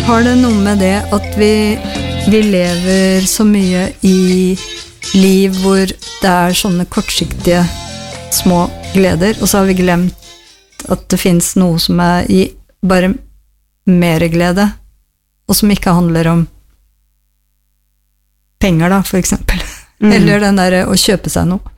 har det noe med det at vi lever så mye i liv hvor det sånne kortsiktige små gleder, og så har vi glemt at det finnes noe som i bare mer glede, og som ikke handler om penger da, for eksempel. Eller den der å kjøpe seg noe.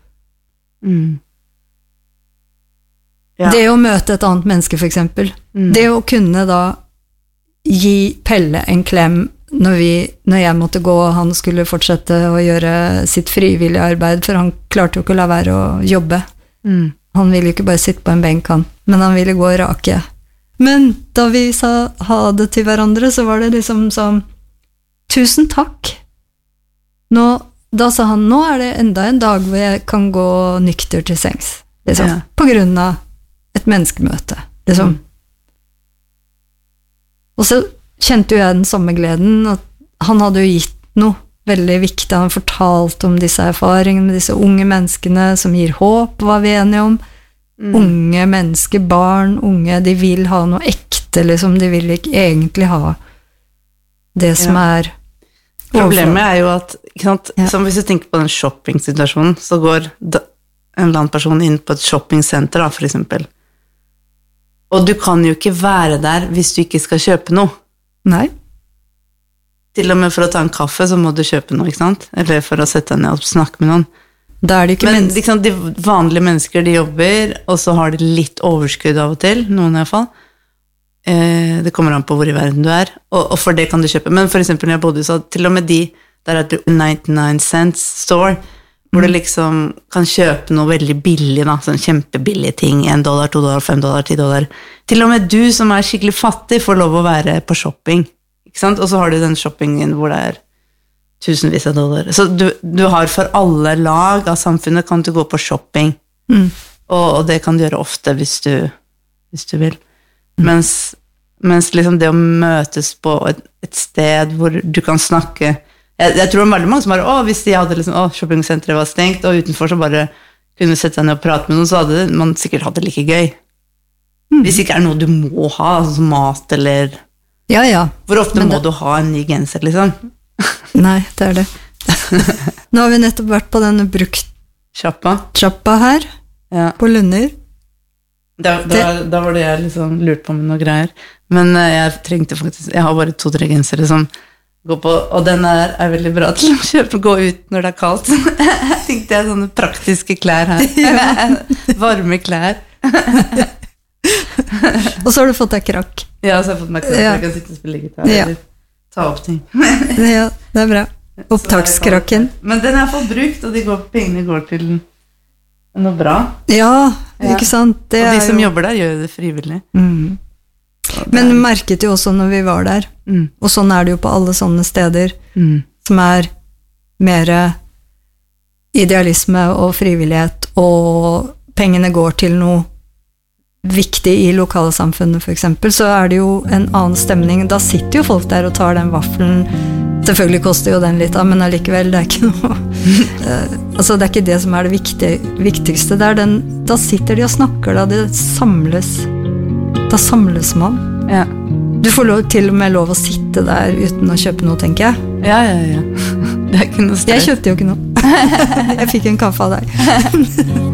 Ja. Det å møte et annet menneske, for eksempel. Det å kunne da gi Pelle en klem når jeg måtte gå, og han skulle fortsette å gjøre sitt frivillige arbeid, for han klarte jo ikke å la være å jobbe. Han ville jo ikke bare sitte på en benk, men han ville gå og rake. Men da vi sa ha det til hverandre, så var det liksom sånn, tusen takk. Da sa han, nå det enda en dag hvor jeg kan gå nykter til sengs, liksom, på grunn av et menneskemøte, liksom. Og så kjente jo jeg den samme gleden, at han hadde jo gitt noe veldig viktig, han fortalte om disse erfaringene med disse unge menneskene som gir håp, var vi enige om. Unge mennesker, barn, unge, de vil ha noe ekte, liksom, de vil ikke egentlig ha det som Problemet jo at, ikke sant, som hvis du tenker på den shopping-situasjonen, så går en eller annen person inn på et shopping-senter, da, for eksempel. Og du kan jo ikke være der hvis du ikke skal kjøpe noe. Nei. Til og med for å ta en kaffe, så må du kjøpe noe, ikke sant? Eller for å sette deg ned og snakke med noen. Da det ikke men liksom, de vanlige mennesker, de jobber, og så har de litt overskudd av og til, noen i hvert fall. Det kommer an på hvor i verden du og for det kan du kjøpe. Men for eksempel når jeg bodde, så til og med de, der det 99 cents store, hvor du liksom kan kjøpe noe veldig billig, da, sånn kjempebillige ting, $1, $2, $5, $10. Til og med du som skikkelig fattig får lov å være på shopping, ikke sant? Og så har du den shoppingen hvor det tusenvis av dollar. Så du har for alle lag av samfunnet kan du gå på shopping, og det kan du gjøre ofte hvis du vil. Mens liksom det å møtes på et sted hvor du kan snakke, jeg tror det var veldig mange som bare, hvis de hadde liksom, shoppingsenteret var stengt, og utenfor så bare kunne sette seg ned og prate med noen, så hadde man sikkert hatt det like gøy. Hvis ikke noe du må ha, altså mat eller... Ja. Hvor ofte må du ha en ny genser, liksom? Nei, det det. Nå har vi nettopp vært på denne brukt-sjappa her, på Lunder. Da var det jeg liksom lurt på med noen greier. Men jeg trengte faktisk, jeg har bare 2-3 gensere som går på, og den veldig bra til å gå ut når det kaldt. Jeg tenkte jeg sånne praktiske klær her. Varme klær. Og så har du fått deg krakk. Ja, så har jeg fått meg krakk. Jeg kan sitte og spille gitar eller ta opp ting. Ja, det bra. Opptakskrakken. Men den fått brukt, og pengene går til noe bra. Ja, ikke sant? Det og de som jobber der gjør det frivillig. Men du merket jo også når vi var der, og sånn det jo på alle sånne steder, som mer idealisme og frivillighet, og pengene går til noe viktig i lokalsamfunnet for eksempel, så det jo en annen stemning. Da sitter jo folk der og tar den vaffelen. Selvfølgelig koster jo den litt, men allikevel, det ikke noe altså det ikke det som det viktigste, da sitter de og snakker, da samles man. Ja. Du får til og med lov å sitte der uten å kjøpe noe, tenker jeg. Ja. Det ikke noe stress. Jeg kjøpte jo ikke noe. Jeg fikk en kaffe av deg.